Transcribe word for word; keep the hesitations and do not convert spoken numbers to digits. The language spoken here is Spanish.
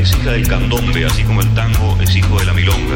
es hija del candombe, así como el tango es hijo de la milonga.